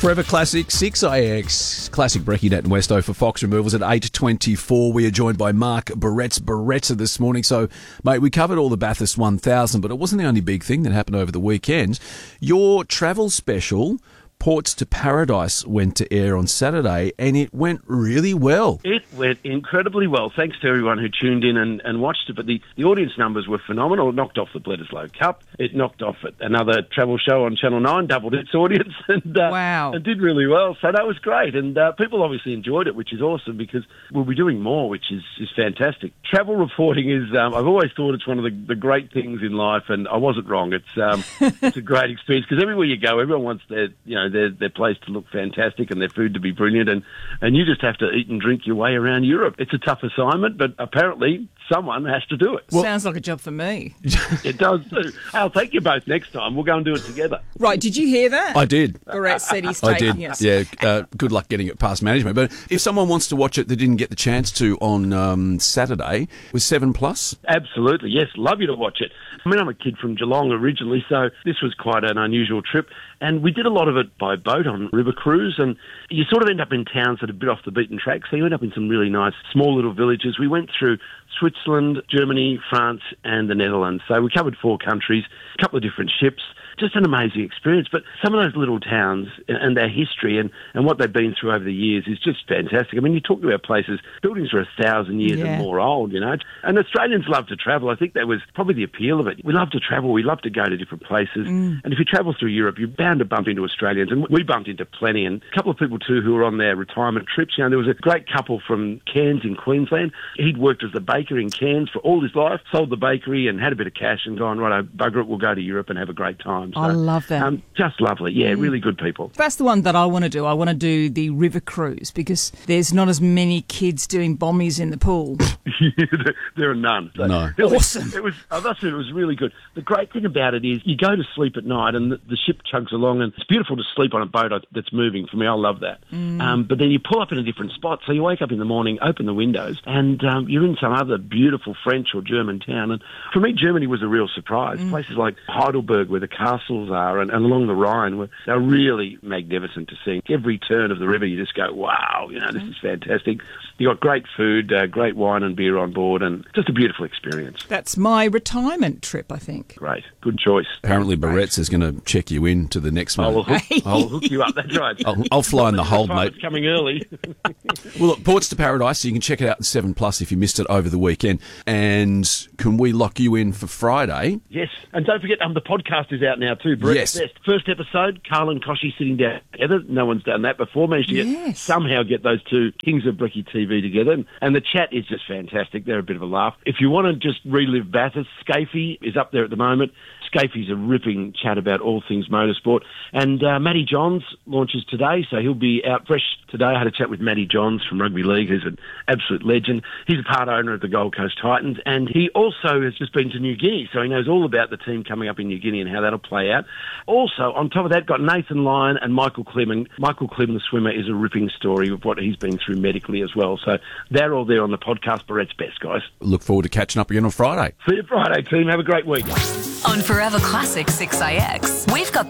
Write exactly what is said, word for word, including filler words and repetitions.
Forever Classic, six I X. Classic Brekkie, Nat and Westo for Fox Removals at eight twenty-four. We are joined by Mark Barretts Barretza this morning. So, mate, we covered all the Bathurst one thousand, but it wasn't the only big thing that happened over the weekend. Your travel special, Ports to Paradise, went to air on Saturday, and it went really well. It went incredibly well. Thanks to everyone who tuned in and, and watched it. But the, the audience numbers were phenomenal. It knocked off the Bledisloe Cup. It knocked off another travel show on Channel nine, doubled its audience, and uh, wow. it did really well. So that was great. And uh, people obviously enjoyed it, which is awesome because we'll be doing more, which is, is fantastic. Travel reporting is, um, I've always thought it's one of the, the great things in life, and I wasn't wrong. It's um, it's a great experience because everywhere you go, everyone wants their, you know, their, their place to look fantastic and their food to be brilliant, and, and you just have to eat and drink your way around Europe. It's a tough assignment, but apparently someone has to do it. Well, sounds like a job for me. It does too. I'll take you both next time. We'll go and do it together. Right, did you hear that? I did. Barrett said he's I taking did. us. Yeah, uh, good luck getting it past management. But if someone wants to watch it that didn't get the chance to on um, Saturday, with seven plus? Absolutely, yes. Love you to watch it. I mean, I'm a kid from Geelong originally, so this was quite an unusual trip. And we did a lot of it by boat on river cruise, and you sort of end up in towns that are a bit off the beaten track, so you end up in some really nice small little villages. We went through Switzerland, Germany, France, and the Netherlands. So we covered four countries, a couple of different ships. Just an amazing experience. But some of those little towns and their history and, and what they've been through over the years is just fantastic. I mean, you talk about places, buildings are a thousand years yeah. and more old, you know. And Australians love to travel. I think that was probably the appeal of it. We love to travel. We love to go to different places. Mm. And if you travel through Europe, you're bound to bump into Australians. And we bumped into plenty. And a couple of people, too, who were on their retirement trips. You know, there was a great couple from Cairns in Queensland. He'd worked as a baker in Cairns for all his life, sold the bakery and had a bit of cash and gone, right, bugger it, we'll go to Europe and have a great time. So, I love that. Um, just lovely. Yeah, mm. really good people. That's the one that I want to do. I want to do the river cruise because there's not as many kids doing bombies in the pool. yeah, there, there are none. So no. It was, awesome. It was, I must say, it was really good. The great thing about it is you go to sleep at night and the, the ship chugs along, and it's beautiful to sleep on a boat that's moving. For me, I love that. Mm. Um, but then you pull up in a different spot, so you wake up in the morning, open the windows, and um, you're in some other beautiful French or German town. And for me, Germany was a real surprise. Mm. Places like Heidelberg, where the castles are, and, and along the Rhine, where they're really magnificent to see. Every turn of the river, you just go, wow, you know, this is fantastic. You got great food, uh, great wine and beer on board, and just a beautiful experience. That's my retirement trip, I think. Great. Good choice. Apparently, Barretts is going to check you in to the next one. I'll hook, I'll hook you up, that's right. I'll, I'll fly in the hold, mate. It's coming early. Well, look, Ports to Paradise, so you can check it out in seven plus if you missed it over the weekend. And can we lock you in for Friday? Yes. And don't forget, um, the podcast is out now too, Brett. Yes. Best. First episode, Carl and Koshy sitting down together. No one's done that before. Managed to get, yes. somehow get those two kings of Brekkie T V together. And, and the chat is just fantastic. They're a bit of a laugh. If you want to just relive Bathurst, Scafey is up there at the moment. Scafey's a ripping chat about all things motorsport. And uh, Matty Johns launches today, so he'll be out fresh today. I had a chat with Matty Johns from Rugby League, who's an absolute legend. He's a part owner of the Gold Coast Titans, and he also has just been to New Guinea, so he knows all about the team coming up in New Guinea and how that'll play out. Also, on top of that, got Nathan Lyon and Michael Klim. And Michael Klim, the swimmer, is a ripping story of what he's been through medically as well. So they're all there on the podcast, Barrett's Best, guys. Look forward to catching up again on Friday. See you Friday, team. Have a great week. On Forever Classic six I X, we've got